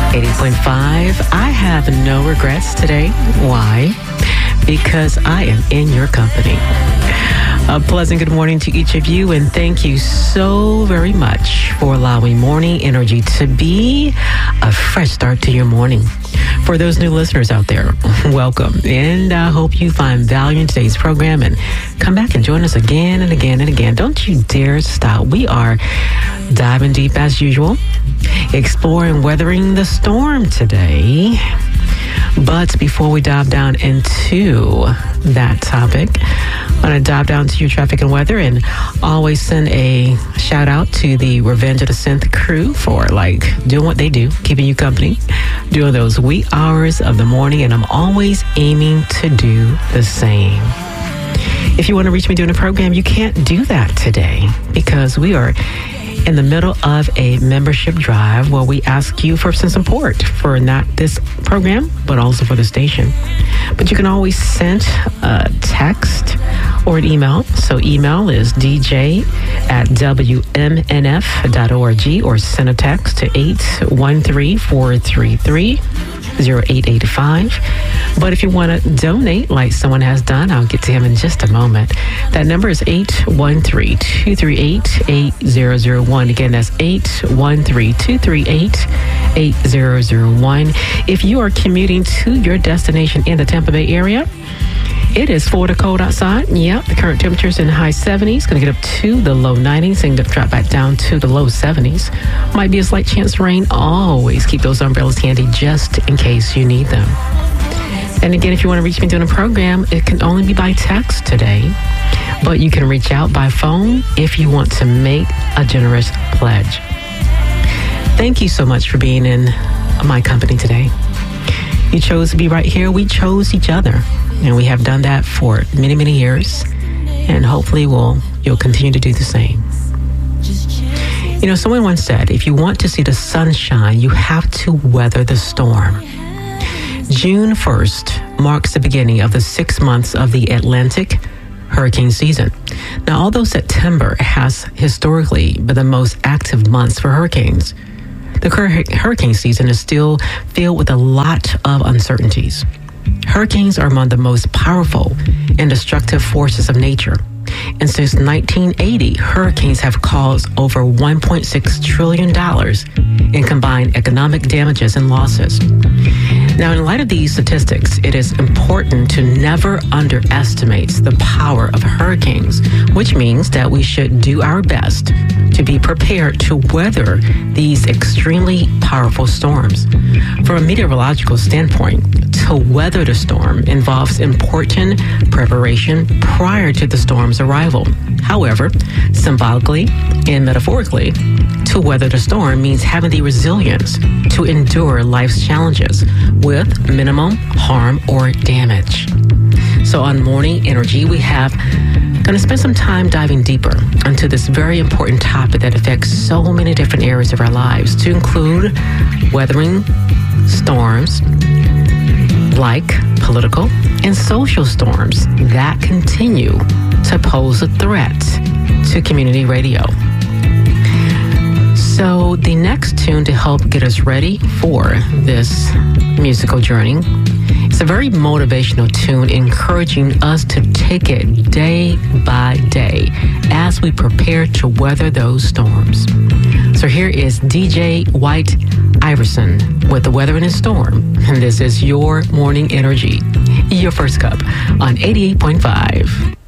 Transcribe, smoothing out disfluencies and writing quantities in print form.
80.5. I have no regrets today. Why? Because I am in your company. A pleasant good morning to each of you, and thank you so very much for allowing Morning Energy to be a fresh start to your morning. For those new listeners out there, welcome, and I hope you find value in today's program and come back and join us again and again and again. Don't you dare stop. We are diving deep as usual, exploring weathering the storm today. But before we dive down into that topic, I'm going to dive down to your traffic and weather and always send a shout out to the Revenge of the Synth crew for doing what they do, keeping you company, during those wee hours of the morning. And I'm always aiming to do the same. If you want to reach me during the program, you can't do that today because we are in the middle of a membership drive where we ask you for some support for not this program, but also for the station. But you can always send a text or an email. So email is dj@wmnf.org or send a text to 813-433-0885. But if you want to donate like someone has done, I'll get to him in just a moment. That number is 813-238-8001. Again, that's 813-238-8001. If you are commuting to your destination in the Tampa Bay area, it is Florida cold outside. Yep, the current temperature is in the high 70s. Going to get up to the low 90s and drop back down to the low 70s. Might be a slight chance of rain. Always keep those umbrellas handy just in case you need them. And again, if you want to reach me during the program, it can only be by text today. But you can reach out by phone if you want to make a generous pledge. Thank you so much for being in my company today. You chose to be right here. We chose each other. And we have done that for many, many years. And hopefully you'll continue to do the same. You know, someone once said, if you want to see the sunshine, you have to weather the storm. June 1st marks the beginning of the 6 months of the Atlantic hurricane season. Now, although September has historically been the most active months for hurricanes, the current hurricane season is still filled with a lot of uncertainties. Hurricanes are among the most powerful and destructive forces of nature. And since 1980, hurricanes have caused over $1.6 trillion in combined economic damages and losses. Now, in light of these statistics, it is important to never underestimate the power of hurricanes, which means that we should do our best to be prepared to weather these extremely powerful storms. From a meteorological standpoint, to weather the storm involves important preparation prior to the storm's arrival. However, symbolically and metaphorically, to weather the storm means having the resilience to endure life's challenges with minimum harm or damage. So on Morning Energy, we have going to spend some time diving deeper into this very important topic that affects so many different areas of our lives, to include weathering storms like political and social storms that continue to pose a threat to community radio. So the next tune to help get us ready for this musical journey is a very motivational tune encouraging us to take it day by day as we prepare to weather those storms. So here is DJ White Iverson with The Weather in a Storm. And this is your Morning Energy, your first cup on 88.5.